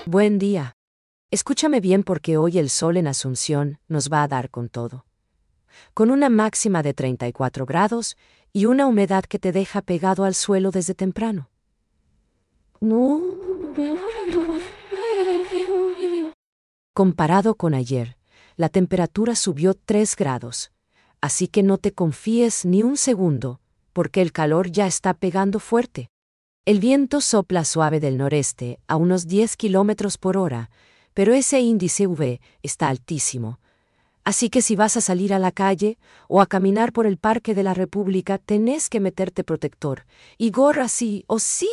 Buen día. Escúchame bien porque hoy el sol en Asunción nos va a dar con todo. Con una máxima de 34 grados y una humedad que te deja pegado al suelo desde temprano. Comparado con ayer, la temperatura subió 3 grados, así que no te confíes ni un segundo, porque el calor ya está pegando fuerte. El viento sopla suave del noreste a unos 10 kilómetros por hora, pero ese índice UV está altísimo. Así que si vas a salir a la calle o a caminar por el Parque de la República, tenés que meterte protector y gorra sí o sí.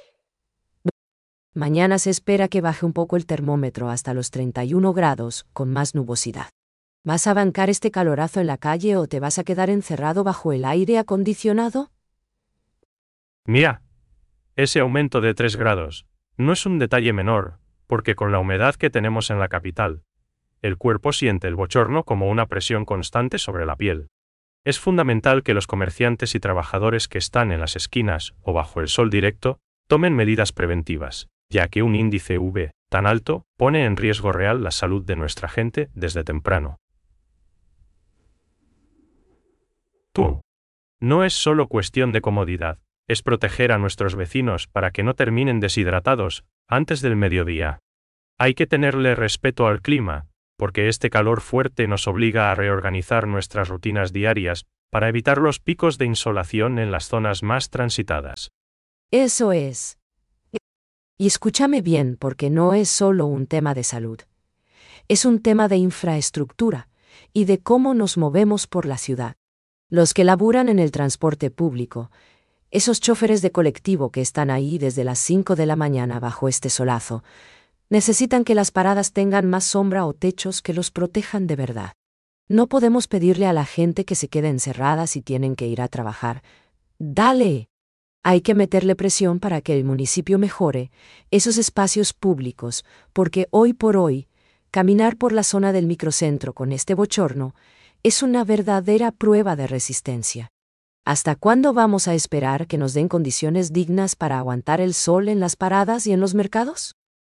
Mañana se espera que baje un poco el termómetro hasta los 31 grados, con más nubosidad. ¿Vas a bancar este calorazo en la calle o te vas a quedar encerrado bajo el aire acondicionado? Mira, ese aumento de 3 grados no es un detalle menor, porque con la humedad que tenemos en la capital, el cuerpo siente el bochorno como una presión constante sobre la piel. Es fundamental que los comerciantes y trabajadores que están en las esquinas o bajo el sol directo tomen medidas preventivas, ya que un índice UV tan alto pone en riesgo real la salud de nuestra gente desde temprano. No es solo cuestión de comodidad, es proteger a nuestros vecinos para que no terminen deshidratados antes del mediodía. Hay que tenerle respeto al clima, porque este calor fuerte nos obliga a reorganizar nuestras rutinas diarias para evitar los picos de insolación en las zonas más transitadas. Eso es. Y escúchame bien porque no es solo un tema de salud. Es un tema de infraestructura y de cómo nos movemos por la ciudad. Los que laburan en el transporte público, esos choferes de colectivo que están ahí desde las 5 de la mañana bajo este solazo, necesitan que las paradas tengan más sombra o techos que los protejan de verdad. No podemos pedirle a la gente que se quede encerrada si tienen que ir a trabajar. ¡Dale! Hay que meterle presión para que el municipio mejore esos espacios públicos, porque hoy por hoy, caminar por la zona del microcentro con este bochorno es una verdadera prueba de resistencia. ¿Hasta cuándo vamos a esperar que nos den condiciones dignas para aguantar el sol en las paradas y en los mercados?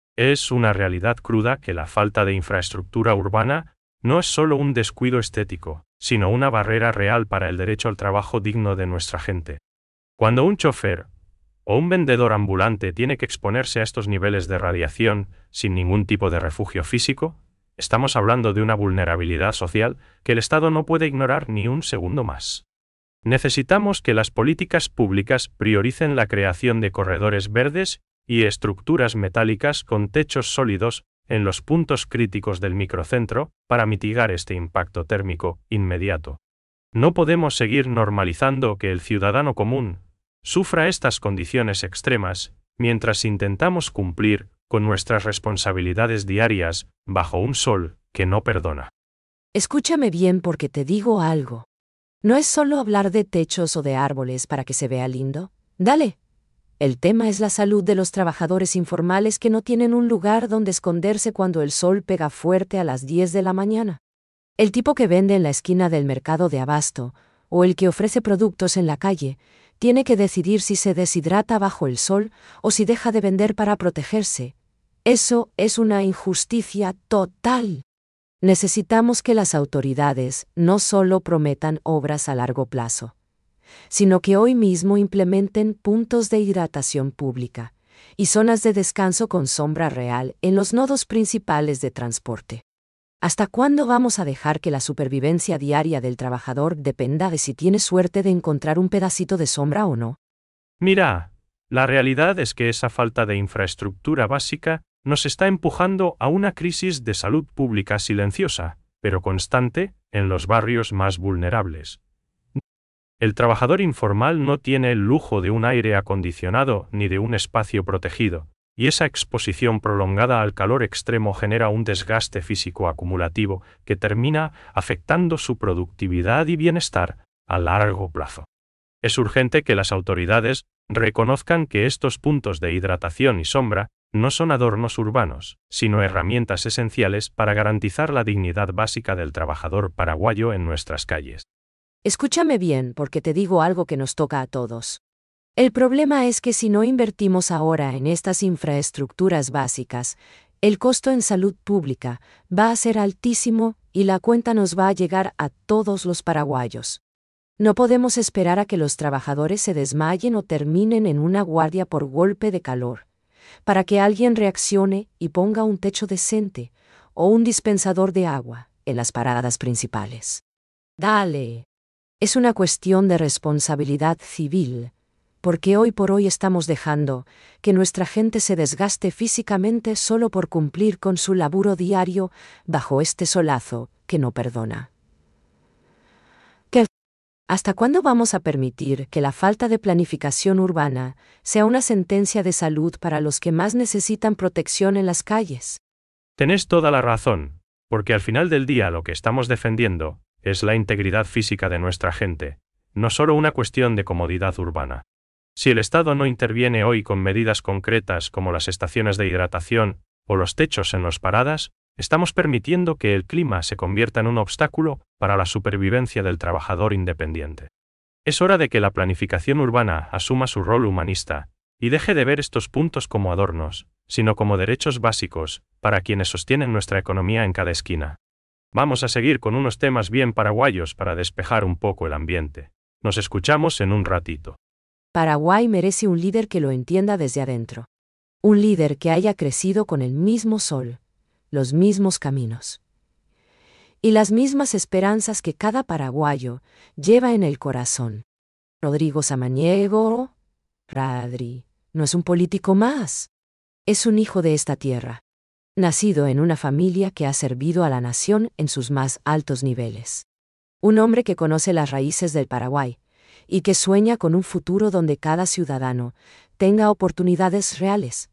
Es una realidad cruda que la falta de infraestructura urbana no es solo un descuido estético, sino una barrera real para el derecho al trabajo digno de nuestra gente. Cuando un chofer o un vendedor ambulante tiene que exponerse a estos niveles de radiación sin ningún tipo de refugio físico, estamos hablando de una vulnerabilidad social que el Estado no puede ignorar ni un segundo más. Necesitamos que las políticas públicas prioricen la creación de corredores verdes y estructuras metálicas con techos sólidos en los puntos críticos del microcentro para mitigar este impacto térmico inmediato. No podemos seguir normalizando que el ciudadano común sufra estas condiciones extremas mientras intentamos cumplir con nuestras responsabilidades diarias bajo un sol que no perdona. Escúchame bien porque te digo algo. No es solo hablar de techos o de árboles para que se vea lindo. Dale. El tema es la salud de los trabajadores informales que no tienen un lugar donde esconderse cuando el sol pega fuerte a las 10 de la mañana. El tipo que vende en la esquina del mercado de abasto, o el que ofrece productos en la calle, tiene que decidir si se deshidrata bajo el sol o si deja de vender para protegerse. Eso es una injusticia total. Necesitamos que las autoridades no solo prometan obras a largo plazo, sino que hoy mismo implementen puntos de hidratación pública y zonas de descanso con sombra real en los nodos principales de transporte. ¿Hasta cuándo vamos a dejar que la supervivencia diaria del trabajador dependa de si tiene suerte de encontrar un pedacito de sombra o no? Mira, la realidad es que esa falta de infraestructura básica nos está empujando a una crisis de salud pública silenciosa, pero constante, en los barrios más vulnerables. El trabajador informal no tiene el lujo de un aire acondicionado ni de un espacio protegido, y esa exposición prolongada al calor extremo genera un desgaste físico acumulativo que termina afectando su productividad y bienestar a largo plazo. Es urgente que las autoridades reconozcan que estos puntos de hidratación y sombra no son adornos urbanos, sino herramientas esenciales para garantizar la dignidad básica del trabajador paraguayo en nuestras calles. Escúchame bien porque te digo algo que nos toca a todos. El problema es que si no invertimos ahora en estas infraestructuras básicas, El costo en salud pública va a ser altísimo y la cuenta nos va a llegar a todos los paraguayos. No podemos esperar a que los trabajadores se desmayen o terminen en una guardia por golpe de calor, para que alguien reaccione y ponga un techo decente o un dispensador de agua en las paradas principales. Dale. Es una cuestión de responsabilidad civil, porque hoy por hoy estamos dejando que nuestra gente se desgaste físicamente solo por cumplir con su laburo diario bajo este solazo que no perdona. ¿Hasta cuándo vamos a permitir que la falta de planificación urbana sea una sentencia de salud para los que más necesitan protección en las calles? Tenés toda la razón, porque al final del día lo que estamos defendiendo es la integridad física de nuestra gente, no solo una cuestión de comodidad urbana. Si el Estado no interviene hoy con medidas concretas como las estaciones de hidratación o los techos en las paradas, estamos permitiendo que el clima se convierta en un obstáculo para la supervivencia del trabajador independiente. Es hora de que la planificación urbana asuma su rol humanista y deje de ver estos puntos como adornos, sino como derechos básicos para quienes sostienen nuestra economía en cada esquina. Vamos a seguir con unos temas bien paraguayos para despejar un poco el ambiente. Nos escuchamos en un ratito. Paraguay merece un líder que lo entienda desde adentro. Un líder que haya crecido con el mismo sol, los mismos caminos y las mismas esperanzas que cada paraguayo lleva en el corazón. Rodrigo Samaniego, Radri, no es un político más. Es un hijo de esta tierra, nacido en una familia que ha servido a la nación en sus más altos niveles. Un hombre que conoce las raíces del Paraguay y que sueña con un futuro donde cada ciudadano tenga oportunidades reales.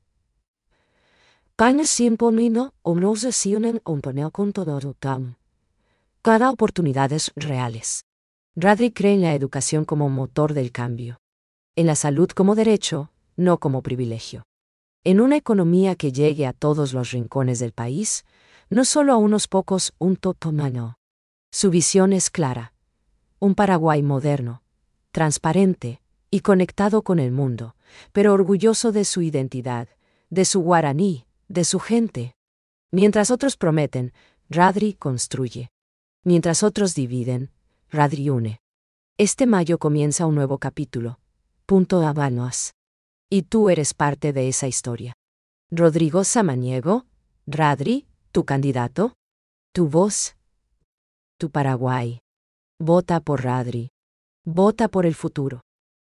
Cada oportunidades reales. Radri cree en la educación como motor del cambio. En la salud como derecho, no como privilegio. En una economía que llegue a todos los rincones del país, no solo a unos pocos, un totomano. Su visión es clara. Un Paraguay moderno, transparente y conectado con el mundo, pero orgulloso de su identidad, de su guaraní, de su gente. Mientras otros prometen, Radri construye. Mientras otros dividen, Radri une. Este mayo comienza un nuevo capítulo. Punto Habanos. Y tú eres parte de esa historia. Rodrigo Samaniego, Radri, tu candidato, tu voz, tu Paraguay. Vota por Radri. Vota por el futuro.